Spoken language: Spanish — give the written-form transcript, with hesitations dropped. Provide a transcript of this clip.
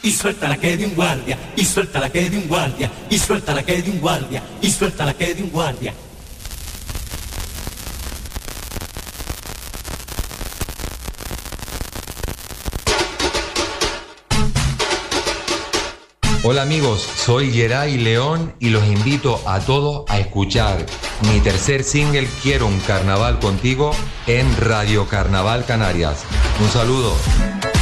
y suéltala que de un guardia, y suéltala que de un guardia, y suéltala que de un guardia, y suéltala que de un guardia. Hola amigos, soy Geray León y los invito a todos a escuchar mi tercer single Quiero un carnaval contigo en Radio Carnaval Canarias. Un saludo.